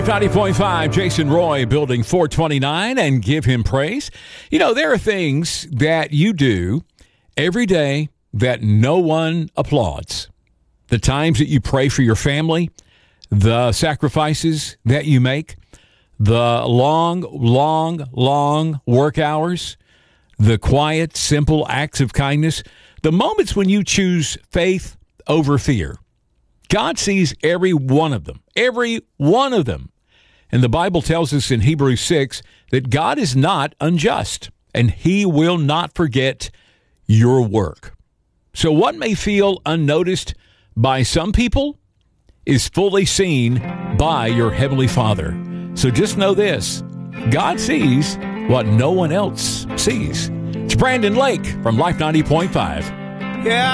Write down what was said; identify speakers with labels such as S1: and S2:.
S1: 90.5, Jason Roy, Building 429, and give him praise. You know, there are things that you do every day that no one applauds. The times that you pray for your family, the sacrifices that you make, the long work hours, the quiet, simple acts of kindness, the moments when you choose faith over fear. God sees every one of them, every one of them. And the Bible tells us in Hebrews 6 that God is not unjust, and he will not forget your work. So what may feel unnoticed by some people is fully seen by your Heavenly Father. So just know this, God sees what no one else sees. It's Brandon Lake from Life 90.5.
S2: Yeah.